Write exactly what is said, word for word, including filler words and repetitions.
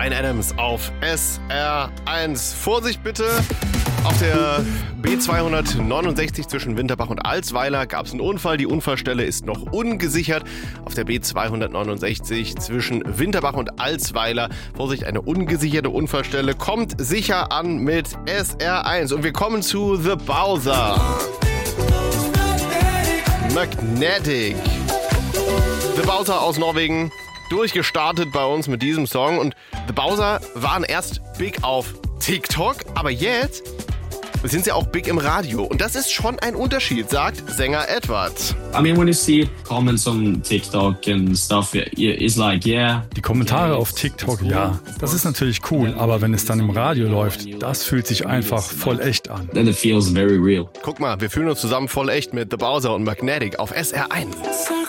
Bryan Adams auf S R eins. Vorsicht bitte! Auf der B zweihundertneunundsechzig zwischen Winterbach und Alsweiler gab es einen Unfall. Die Unfallstelle ist noch ungesichert. Auf der B zweihundertneunundsechzig zwischen Winterbach und Alsweiler, Vorsicht, eine ungesicherte Unfallstelle, kommt sicher an mit S R eins. Und wir kommen zu The Bowser. Magnetic. The Bowser aus Norwegen, durchgestartet bei uns mit diesem Song. Und The Bowser waren erst big auf TikTok, aber jetzt sind sie auch big im Radio. Und das ist schon ein Unterschied, sagt Sänger Edward. I mean, when you see comments on TikTok and stuff, it's like, yeah. Die Kommentare auf TikTok, ja, das ist natürlich cool, aber wenn es dann im Radio läuft, das fühlt sich einfach voll echt an. Then it feels very real. Guck mal, wir fühlen uns zusammen voll echt mit The Bowser und Magnetic auf S R eins.